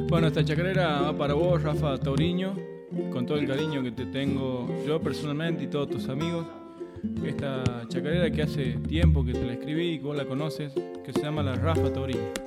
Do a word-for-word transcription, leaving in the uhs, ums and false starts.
Bueno, esta chacarera va para vos, Rafa Tauriño, con todo el cariño que te tengo yo personalmente y todos tus amigos. Esta chacarera que hace tiempo que te la escribí y que vos la conoces, que se llama la Rafa Tauriño.